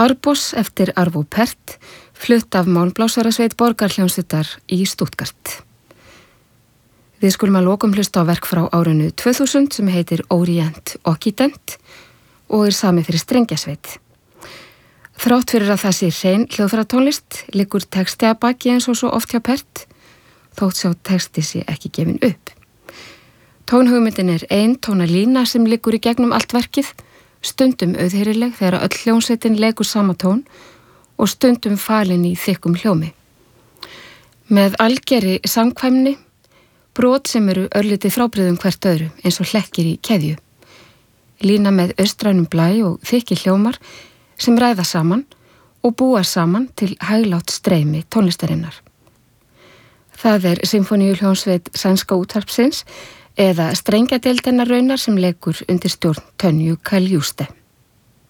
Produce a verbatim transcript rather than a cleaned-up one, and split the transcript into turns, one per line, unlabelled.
Arbós eftir Arvo Pärt, flutt af Málblásarasveit Borgarhljómsveitar í Stuttgart. Við skulum að lokum hlusta á verk frá árinu tvö þúsund sem heitir Orient Occident og er samið fyrir strengjasveit. Þrátt fyrir að það sé hrein hljóðfæratónlist liggur texti að baki eins og svo oft hjá Pärt, þótt sjá texti sé ekki gefin upp. Tónhugmyndin er ein tónalína sem liggur í gegnum allt verkið, stundum auðheyrileg þegar öll hljómsveitin leikur sama tón og stundum falin í þykkum hljómi. Með algeri samkvæmni, brot sem eru örlítið frábrigðum hvert öðru eins og hlekkir í keðju. Lína með austrænum blæ og þykki hljómar sem ræða saman og búa saman til hæglátt streymi tónlistarinnar. Það er symfóníuhljómsveit sænska útvarpsins eða strengjadeildarinnar raunar sem leikur undir stjórn Tönju Kaljuste.